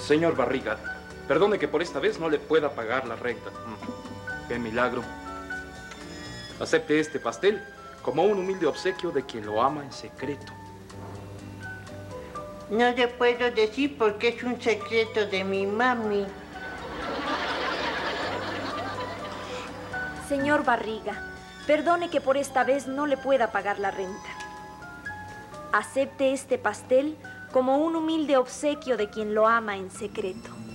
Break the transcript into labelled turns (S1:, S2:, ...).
S1: Señor Barriga, perdone que por esta vez no le pueda pagar la renta. ¡Qué milagro! Acepte este pastel como un humilde obsequio de quien lo ama en secreto.
S2: No le puedo decir porque es un secreto de mi mami.
S3: Señor Barriga, perdone que por esta vez no le pueda pagar la renta. Acepte este pastel como un humilde obsequio de quien lo ama en secreto.